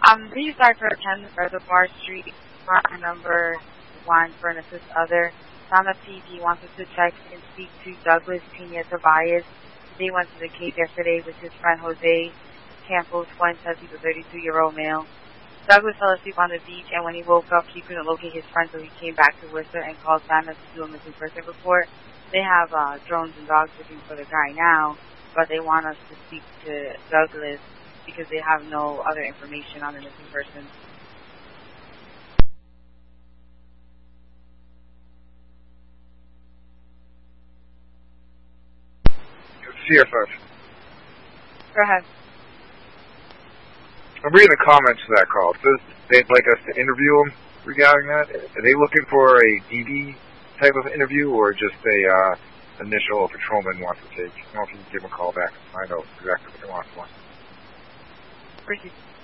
Please start for 10 Reservoir Street, car number 1 for an assist other. Thomas PD wants us to text and speak to Douglas Pena Tobias. They went to the Cape yesterday with his friend Jose Campos Fuentes. He's a 32-year-old male. Douglas fell asleep on the beach, and when he woke up, he couldn't locate his friend, so he came back to Worcester and called Santa to do a missing person report. They have drones and dogs looking for the guy now, but they want us to speak to Douglas because they have no other information on the missing person. CFF. Go ahead. I'm reading the comments to that call. It says they'd like us to interview them regarding that. Are they looking for a DD type of interview or just a initial patrolman wants to take? I don't know if you can give them a call back and find out exactly what they want. Appreciate it.